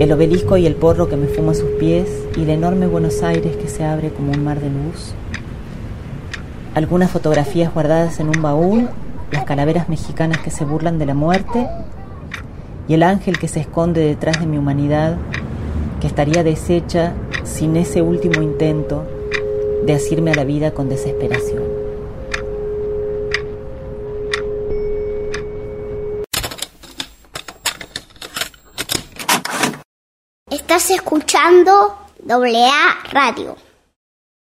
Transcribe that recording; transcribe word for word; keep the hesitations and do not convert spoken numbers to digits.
el obelisco y el porro que me fumo a sus pies y el enorme Buenos Aires que se abre como un mar de luz. Algunas fotografías guardadas en un baúl, las calaveras mexicanas que se burlan de la muerte y el ángel que se esconde detrás de mi humanidad, que estaría deshecha sin ese último intento de asirme a la vida con desesperación. Estás escuchando doble A Radio.